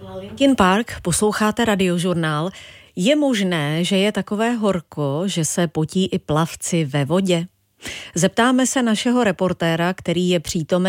Linkin Park, posloucháte Radiožurnál. Je možné, že je takové horko, že se potí i plavci ve vodě? Zeptáme se našeho reportéra, který je přítomen